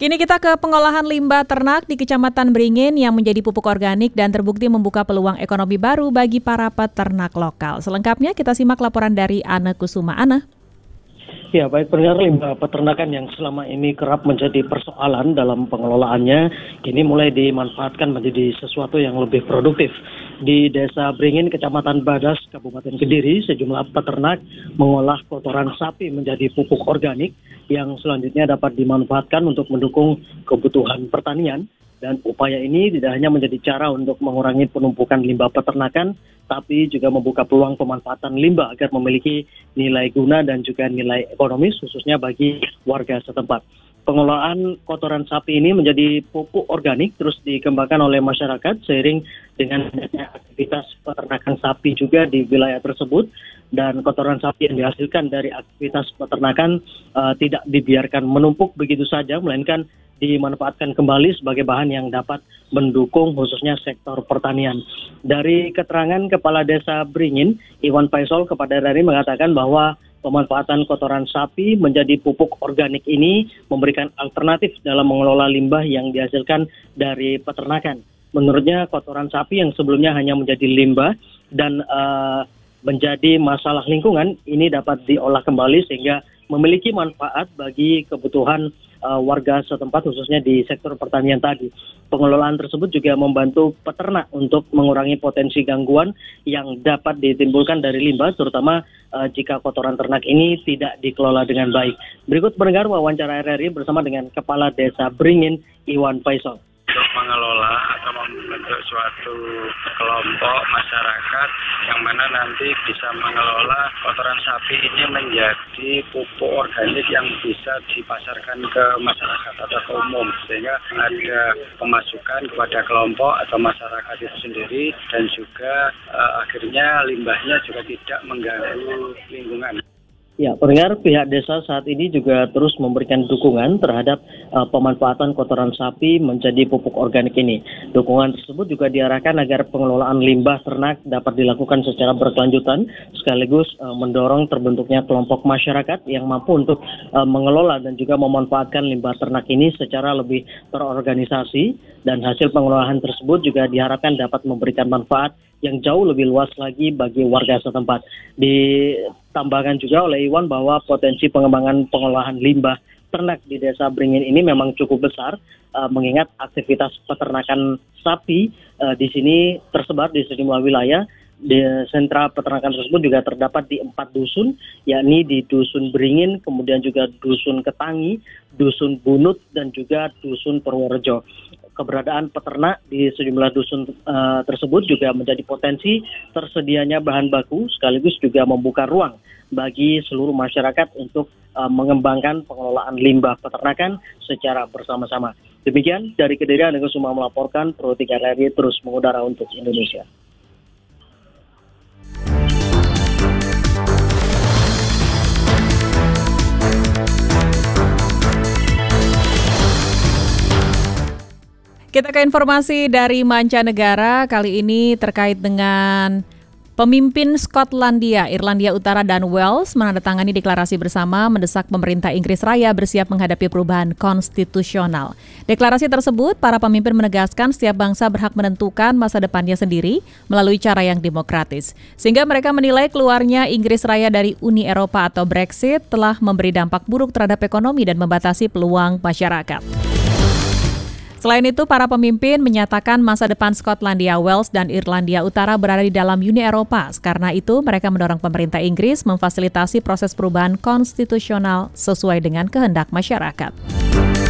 Kini kita ke pengolahan limbah ternak di Kecamatan Beringin yang menjadi pupuk organik dan terbukti membuka peluang ekonomi baru bagi para peternak lokal. Selengkapnya kita simak laporan dari Ana Kusuma. Ana. Ya, baik pendengar, limbah peternakan yang selama ini kerap menjadi persoalan dalam pengelolaannya, kini mulai dimanfaatkan menjadi sesuatu yang lebih produktif. Di Desa Beringin, Kecamatan Badas, Kabupaten Kediri, sejumlah peternak mengolah kotoran sapi menjadi pupuk organik yang selanjutnya dapat dimanfaatkan untuk mendukung kebutuhan pertanian. Dan upaya ini tidak hanya menjadi cara untuk mengurangi penumpukan limbah peternakan, tapi juga membuka peluang pemanfaatan limbah agar memiliki nilai guna dan juga nilai ekonomis, khususnya bagi warga setempat. Pengelolaan kotoran sapi ini menjadi pupuk organik terus dikembangkan oleh masyarakat seiring dengan banyaknya aktivitas peternakan sapi juga di wilayah tersebut. Dan kotoran sapi yang dihasilkan dari aktivitas peternakan tidak dibiarkan menumpuk begitu saja, melainkan dimanfaatkan kembali sebagai bahan yang dapat mendukung khususnya sektor pertanian. Dari keterangan Kepala Desa Beringin, Iwan Faisal kepada RRI mengatakan bahwa pemanfaatan kotoran sapi menjadi pupuk organik ini memberikan alternatif dalam mengelola limbah yang dihasilkan dari peternakan. Menurutnya kotoran sapi yang sebelumnya hanya menjadi limbah dan menjadi masalah lingkungan ini dapat diolah kembali sehingga memiliki manfaat bagi kebutuhan warga setempat khususnya di sektor pertanian tadi. Pengelolaan tersebut juga membantu peternak untuk mengurangi potensi gangguan yang dapat ditimbulkan dari limbah, terutama jika kotoran ternak ini tidak dikelola dengan baik. Berikut pendengar wawancara RRI bersama dengan Kepala Desa Beringin, Iwan Faisal. Untuk mengelola atau membentuk suatu kelompok masyarakat yang mana nanti bisa mengelola kotoran sapi ini menjadi pupuk organik yang bisa dipasarkan ke masyarakat atau ke umum, sehingga ada pemasukan kepada kelompok atau masyarakat itu sendiri dan juga akhirnya limbahnya juga tidak mengganggu lingkungan. Ya, pendengar, pihak desa saat ini juga terus memberikan dukungan terhadap pemanfaatan kotoran sapi menjadi pupuk organik ini. Dukungan tersebut juga diarahkan agar pengelolaan limbah ternak dapat dilakukan secara berkelanjutan, sekaligus mendorong terbentuknya kelompok masyarakat yang mampu untuk mengelola dan juga memanfaatkan limbah ternak ini secara lebih terorganisasi, dan hasil pengelolaan tersebut juga diharapkan dapat memberikan manfaat yang jauh lebih luas lagi bagi warga setempat. Ditambahkan juga oleh Iwan bahwa potensi pengembangan pengolahan limbah ternak di Desa Beringin ini memang cukup besar, mengingat aktivitas peternakan sapi di sini tersebar di sejumlah wilayah. Di sentra peternakan tersebut juga terdapat di 4 dusun, yakni di Dusun Beringin, kemudian juga Dusun Ketangi, Dusun Bunut, dan juga Dusun Purworejo. Keberadaan peternak di sejumlah dusun tersebut juga menjadi potensi tersedianya bahan baku, sekaligus juga membuka ruang bagi seluruh masyarakat untuk mengembangkan pengelolaan limbah peternakan secara bersama-sama. Demikian dari Kediri, Ana Kusuma melaporkan, Pro 3 RRI terus mengudara untuk Indonesia. Kita ke informasi dari mancanegara, kali ini terkait dengan pemimpin Skotlandia, Irlandia Utara dan Wales menandatangani deklarasi bersama mendesak pemerintah Inggris Raya bersiap menghadapi perubahan konstitusional. Deklarasi tersebut, para pemimpin menegaskan setiap bangsa berhak menentukan masa depannya sendiri melalui cara yang demokratis. Sehingga mereka menilai keluarnya Inggris Raya dari Uni Eropa atau Brexit telah memberi dampak buruk terhadap ekonomi dan membatasi peluang masyarakat. Selain itu, para pemimpin menyatakan masa depan Skotlandia, Wales, dan Irlandia Utara berada di dalam Uni Eropa. Karena itu, mereka mendorong pemerintah Inggris memfasilitasi proses perubahan konstitusional sesuai dengan kehendak masyarakat.